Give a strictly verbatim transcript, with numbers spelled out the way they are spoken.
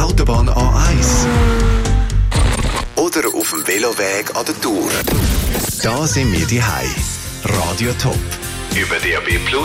Autobahn A eins oder auf dem Veloweg an der Tour. Da sind wir die Hei. Radio Top. Über D A B Plus